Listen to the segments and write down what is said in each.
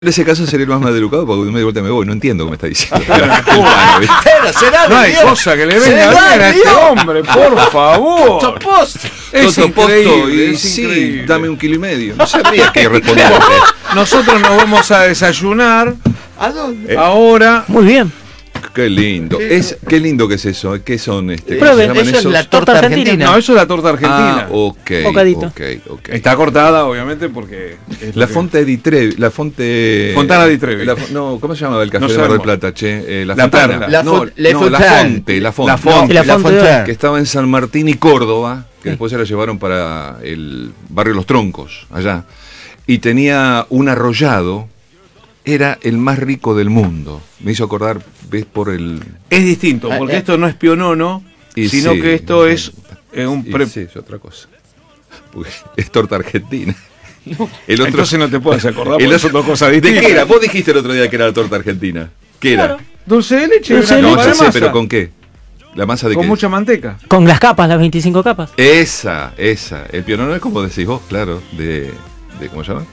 En ese caso sería el más maleducado porque de vuelta me voy, no entiendo cómo me está diciendo. Pero será no hay cosa que le venga bien a este hombre, por favor. Totoposto. Es increíble, y es sí, increíble. dame 1,5 kilos. No sabría qué responderte. Nosotros nos vamos a desayunar ¿A dónde? ahora. Muy bien. Qué lindo. Qué lindo que es eso. ¿Qué son Prueben, ¿cómo se llaman Eso es esos? la torta argentina. No, eso es la torta argentina. Ah, ok. Bocadito. ok. Está cortada, obviamente, porque. es La lo que- Fonte di Trevi. La Fonte. Fontana di Trevi. No, ¿cómo se llamaba el café No de Mar del sabemos. Plata, che? La Fontana. Perla. La No, Fon- Le no, Fontaine. la Fonte. La No, Fonte. La Fonte. que estaba en San Martín y Córdoba, que después se la llevaron para el barrio Los Troncos, allá. Y tenía un arrollado, era el más rico del mundo. Me hizo acordar, ves, por el... Es distinto, porque esto no es pionono, Y sino sí, que esto es un y pre. sí, es otra cosa. Porque es torta argentina. El otro, Entonces no te puedes acordar, el porque otro- son dos cosas ¿De distintas. qué era? Vos dijiste el otro día que era la torta argentina. ¿Qué era? Claro. Dulce de leche, Dulce de una No, capa ya de sé, masa, pero ¿con qué? ¿La masa de con qué? mucha manteca. Con las capas, las 25 capas. Esa. El pionono es como decís vos, claro, de ¿cómo se llama?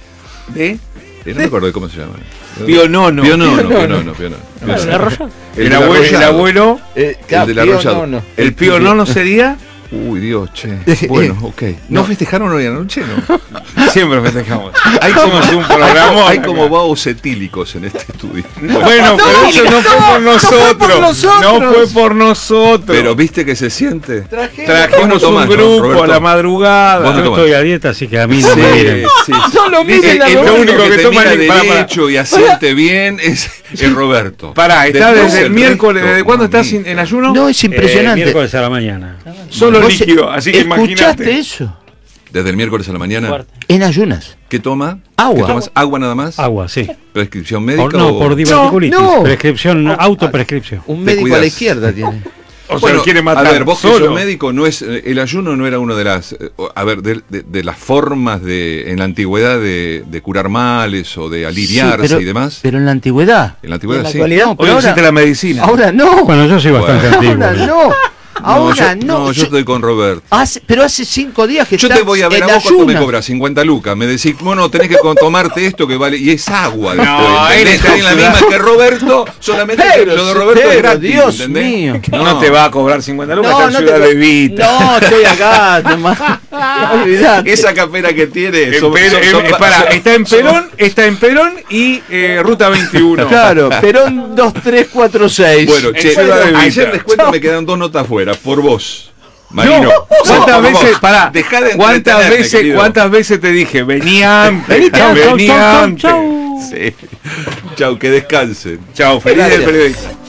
No me acuerdo de cómo se llama. Pionono. Pionono. El arrollado. El abuelo, El del arrollado. el pionono sería. Uy, Dios, che. Bueno, ok. ¿No festejaron hoy anoche, no? Siempre festejamos. Hay Somos un programa. hay como vaos etílicos en este estudio. Bueno, pero eso no fue por nosotros. No fue por nosotros. Pero ¿viste que se siente? Trajimos Vos no tomás, un ¿no, grupo Roberto? a la madrugada. Vos no Yo tomás. estoy a dieta, así que a mí no me miren. sí. No lo miren a El lo único único que que te toma mira es- para. derecho y asiente bien es Roberto. Pará, está Después desde el miércoles. resto, ¿Desde cuándo estás mamita. en ayuno? No, es impresionante. Miércoles a la mañana. Solo ¿Vos líquido, así que ¿Escuchaste imagínate. eso? Desde el miércoles a la mañana. Fuerte. En ayunas. ¿Qué toma? Agua. ¿Qué tomas? ¿Agua nada más? Agua, sí. ¿Prescripción médica? No, o... por diverticulitis. No. Prescripción, autoprescripción. Un Te médico a cuidas. la izquierda tiene. O sea, Bueno, lo quiere matar. a ver, vos que solo. sos médico, no es el ayuno no era una de las de las formas en la antigüedad de curar males o de aliviarse Sí, pero- y demás. Pero en la antigüedad. En la antigüedad en la sí. actualidad. No, Hoy pero existe la medicina. ahora no. Bueno, yo soy bastante Ahora antiguo. no. Ahora no. yo estoy con Roberto. Pero hace 5 días que Yo estás te voy a ver en a vos cuánto me ayunas. cobras, 50 lucas. Me decís, bueno, tenés que tomarte esto que vale. Y es agua. No, después, él ¿entendés? está en la misma que Roberto, solamente que Pero, lo de Roberto es pero, gratis. Dios ¿entendés? mío. No te va a cobrar 50 lucas, No, está en no Ciudad te- de Vita. No, estoy acá. nomás. Olvidate. Esa capera que tiene. Está en Perón y Ruta 21. Claro, Perón 2346. Bueno, En che, Ciudad de Vita. ayer les cuento me quedaron 2 notas fuera, por vos. Marino. No, ¿cuántas Por vos. veces, pará, Dejá de cuántas entretenerme, querido. veces te dije, venía antes, Venite, chau, venía chau, antes. chau. Sí. Chau, que descansen. Chao, feliz del Gracias. periodista.